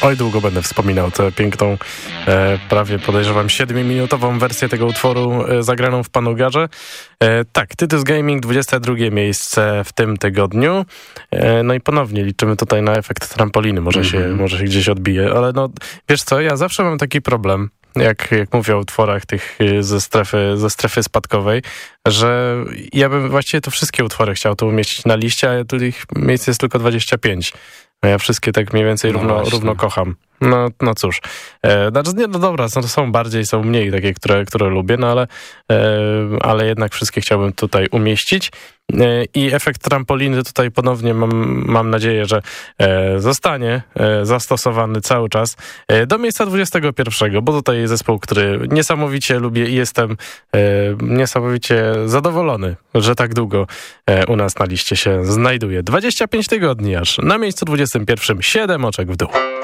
Oj, długo będę wspominał tę piękną, prawie podejrzewam 7-minutową wersję tego utworu zagraną w Panugarze. Tak, Tytus Gaming, 22 miejsce w tym tygodniu. No i ponownie liczymy tutaj na efekt trampoliny, może się gdzieś odbije, ale no wiesz co, ja zawsze mam taki problem, jak mówię o utworach tych ze strefy spadkowej, że ja bym właściwie to wszystkie utwory chciał tu umieścić na liście, a tu ich miejsc jest tylko 25. A ja wszystkie tak mniej więcej równo kocham. No cóż. No dobra, są bardziej, są mniej takie, które lubię, no ale jednak wszystkie chciałbym tutaj umieścić. I efekt trampoliny tutaj ponownie mam nadzieję, że zostanie zastosowany cały czas do miejsca 21, bo tutaj zespół, który niesamowicie lubię i jestem niesamowicie zadowolony, że tak długo u nas na liście się znajduje. 25 tygodni aż. Na miejscu 21 7 oczek w dół.